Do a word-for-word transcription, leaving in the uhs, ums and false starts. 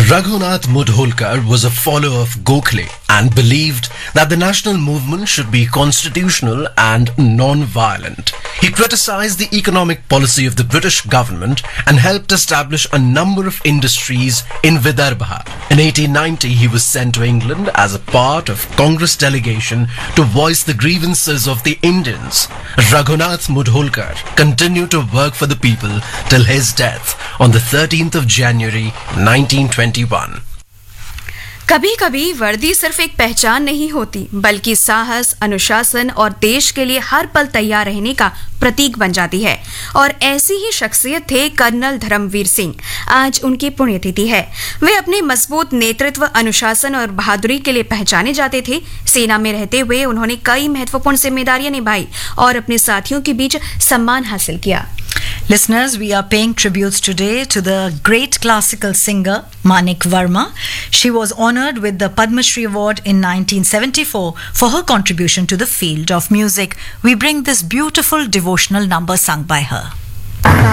Raghunath Mudholkar was a follower of Gokhale and believed that the national movement should be constitutional and non-violent. He criticized the economic policy of the British government and helped establish a number of industries in Vidarbha. In eighteen ninety, he was sent to England as a part of Congress delegation to voice the grievances of the Indians. Raghunath Mudholkar continued to work for the people till his death on the thirteenth of January nineteen twenty-one. कभी कभी वर्दी सिर्फ एक पहचान नहीं होती बल्कि साहस, अनुशासन और देश के लिए हर पल तैयार रहने का प्रतीक बन जाती है। और ऐसी ही शख्सियत थे कर्नल धर्मवीर सिंह। आज उनकी पुण्यतिथि है। वे अपने मजबूत नेतृत्व, अनुशासन और बहादुरी के लिए पहचाने जाते थे। सेना में रहते हुए उन्होंने कई महत्वपूर्ण जिम्मेदारियां निभाई और अपने साथियों के बीच सम्मान हासिल किया। Listeners, we are paying tributes today to the great classical singer Manik Verma. She was honored with the Padma Shri Award in nineteen seventy-four for her contribution to the field of music. We bring this beautiful devotional number sung by her.